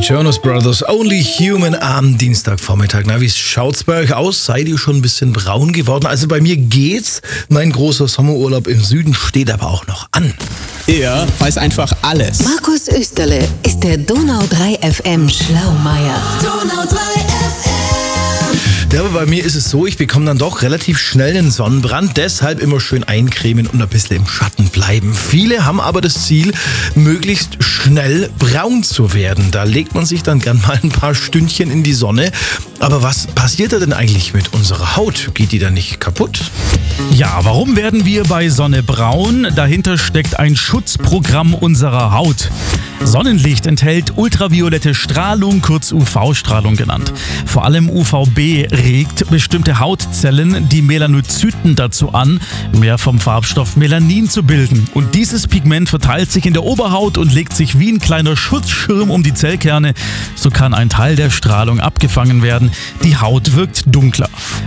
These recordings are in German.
Jonas Brothers, Only Human am Dienstagvormittag. Na, wie schaut's bei euch aus? Seid ihr schon ein bisschen braun geworden? Also bei mir geht's. Mein großer Sommerurlaub im Süden steht aber auch noch an. Er weiß einfach alles. Markus Österle ist der Donau 3 FM Schlaumeier. Donau 3 FM. Ja, aber bei mir ist es so, ich bekomme dann doch relativ schnell einen Sonnenbrand. Deshalb immer schön eincremen und ein bisschen im Schatten bleiben. Viele haben aber das Ziel, möglichst schnell braun zu werden. Da legt man sich dann gern mal ein paar Stündchen in die Sonne. Aber was passiert da denn eigentlich mit unserer Haut? Geht die da nicht kaputt? Ja, warum werden wir bei Sonne braun? Dahinter steckt ein Schutzprogramm unserer Haut. Sonnenlicht enthält ultraviolette Strahlung, kurz UV-Strahlung genannt. Vor allem UVB regt bestimmte Hautzellen, die Melanozyten, dazu an, mehr vom Farbstoff Melanin zu bilden. Und dieses Pigment verteilt sich in der Oberhaut und legt sich wie ein kleiner Schutzschirm um die Zellkerne. So kann ein Teil der Strahlung abgefangen werden. Die Haut wirkt dunkler.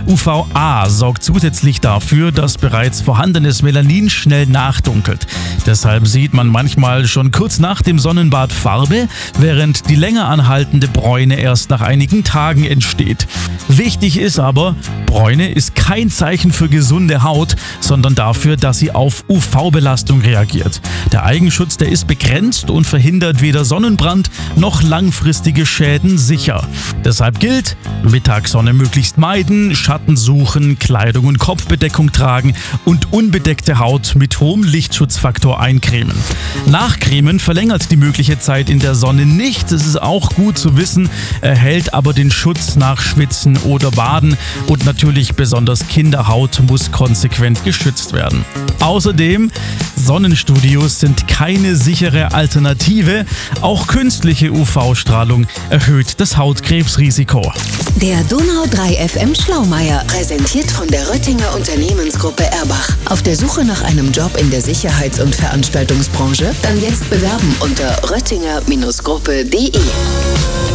UVA sorgt zusätzlich dafür, dass bereits vorhandenes Melanin schnell nachdunkelt. Deshalb sieht man manchmal schon kurz nach dem Sonnenbad Farbe, während die länger anhaltende Bräune erst nach einigen Tagen entsteht. Wichtig ist aber, Bräune ist kein Zeichen für gesunde Haut, sondern dafür, dass sie auf UV-Belastung reagiert. Der Eigenschutz, der ist begrenzt und verhindert weder Sonnenbrand noch langfristige Schäden sicher. Deshalb gilt, Mittagssonne möglichst meiden, Schatten suchen, Kleidung und Kopfbedeckung tragen und unbedeckte Haut mit hohem Lichtschutzfaktor eincremen. Nachcremen verlängert die mögliche Zeit in der Sonne nicht, das ist auch gut zu wissen, erhält aber den Schutz nach Schwitzen oder Baden und natürlich besonders Kinderhaut muss konsequent geschützt werden. Außerdem, Sonnenstudios sind keine sichere Alternative, auch künstliche UV-Strahlung erhöht das Hautkrebsrisiko. Der Donau 3 FM Schlaumeier, präsentiert von der Röttinger Unternehmensgruppe Erbach. Auf der Suche nach einem Job in der Sicherheits- und Veranstaltungsbranche? Dann jetzt bewerben unter röttinger-gruppe.de.